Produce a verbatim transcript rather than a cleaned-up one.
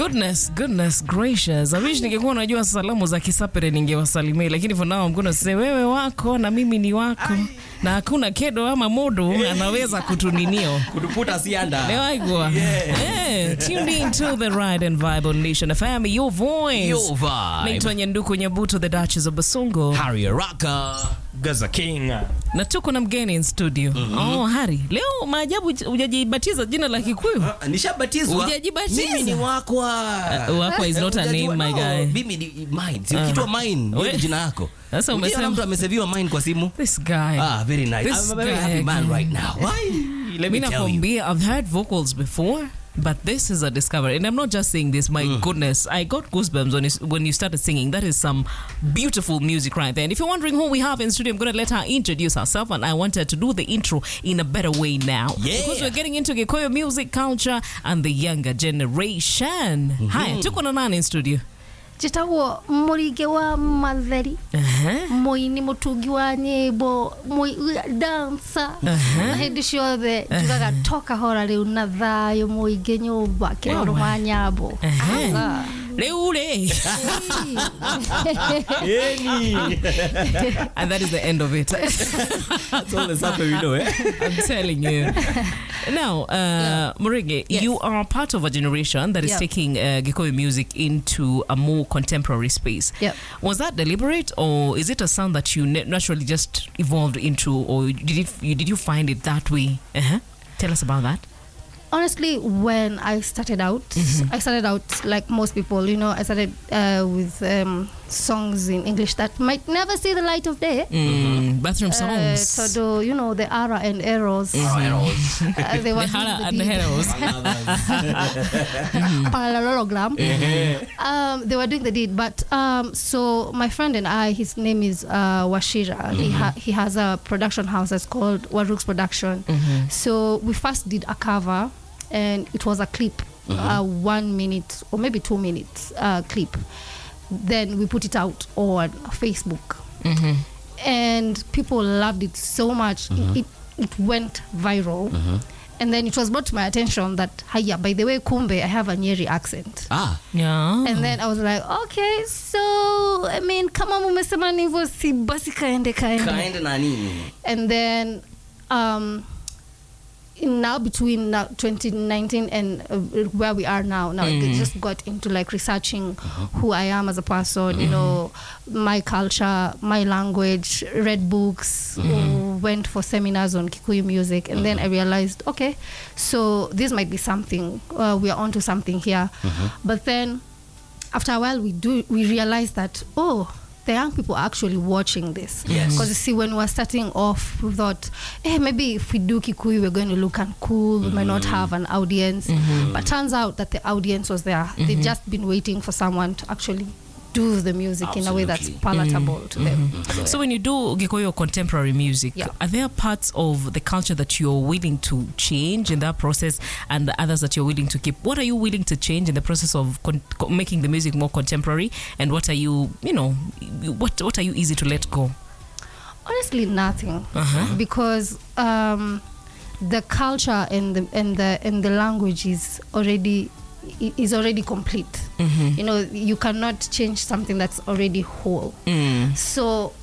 Goodness, goodness gracious. I wish ningekuwa najua salamu za Kisapere ningewasalimia, lakini for now I'm going to say wewe wako na mimi ni wako. Ay. Na hakuna kedo ama modo anaweza kutuninio. Kutuputa sianda. Lewaigwa. Yeah. Yeah. Tuned in to the Ride and Vibe on Nation F M, your voice. Your vibe. Naitwa Nyanduku Nyabuto, the Duchess of Basongo. Harry Araka. Gaza King. Na tuko na mgeni in studio. Mm-hmm. Oh, Harry. Leo maajabu hujajibatiza jina la Kikuyu. Uh, nishabatizwa. Hujajibatiza. Mimi ni wakwa. Uh, wakwa is not a name, my guy. Mimi ni mine. Si ukitwa mine, wewe jina yako. Sasa umesema mtu ameseviwa mine kwa simu. This guy. Ah, very nice. This I'm a very guy happy man again. right now. Why? Let me Mina tell you. I've heard vocals before, but this is a discovery. And I'm not just saying this, my mm. goodness. I got goosebumps when you, when you started singing. That is some beautiful music right there. And if you're wondering who we have in studio, I'm going to let her introduce herself. And I want her to do the intro in a better way now. Yeah. Because we're getting into Gikuyu music culture and the younger generation. Mm-hmm. Hi, tuko na nani in studio? Jitagwo Murige wa Matheri. Uh-huh. Muini mutungi wa nyimbo, dancer. Na hindi ciothe tugaga toka hora riu na thayo muingi nyumba kiroro wa nyambo. Leule. And that is the end of it. That's all that's happening, you know, eh? I'm telling you. Now, uh, yeah. Murige, yes. you are part of a generation that is yep. taking uh, Gikuyu music into a more contemporary space. Yep. Was that deliberate, or is it a sound that you naturally just evolved into, or did it, you, did you find it that way? Uh-huh. Tell us about that. Honestly, when I started out, mm-hmm. I started out like most people, you know, I started uh, with um, songs in English that might never see the light of day. Mm, bathroom songs. Uh, so, do, you know, the ara and eros. Mm-hmm. Uh, they were the ara and the heroes. Parallelogram. Mm-hmm. Um, they were doing the deed. But um, so my friend and I, his name is uh, Washira. Mm-hmm. He, ha- he has a production house that's called Warooks Production. Mm-hmm. So we first did a cover. And it was a clip, mm-hmm. uh, one minute or maybe two minutes uh, clip. Then we put it out on Facebook, mm-hmm. and people loved it so much. Mm-hmm. It it went viral, mm-hmm. and then it was brought to my attention that, hiya, by the way, kumbe, I have a Nyeri accent. Ah, yeah. And then I was like, okay, so I mean, kama mumesema nivo si basi kaende kaende. Kaende na nini? And then. Um, Now between now twenty nineteen and uh, where we are now, now mm. I just got into like researching uh-huh. who I am as a person, mm-hmm. you know, my culture, my language, read books, mm-hmm. went for seminars on Kikuyu music, and mm-hmm. then I realized, okay, so this might be something. Uh, we are onto something here, mm-hmm. but then after a while, we do we realized that oh. the young people are actually watching this. Yes. Because you see, when we were starting off, we thought, hey, maybe if we do Kikuyu, we're going to look and cool. We mm-hmm. might not have an audience. Mm-hmm. But turns out that the audience was there. Mm-hmm. They've just been waiting for someone to actually do the music Absolutely. in a way that's palatable mm-hmm. to them. Mm-hmm. So, so when you do Gikuyu contemporary music, yeah. are there parts of the culture that you're willing to change in that process and the others that you're willing to keep? What are you willing to change in the process of con- making the music more contemporary? And what are you, you know, what what are you easy to let go? Honestly, nothing. Uh-huh. Because um, the culture and the, and the, and the language is already is already complete. Mm-hmm. You know, you cannot change something that's already whole. Mm. So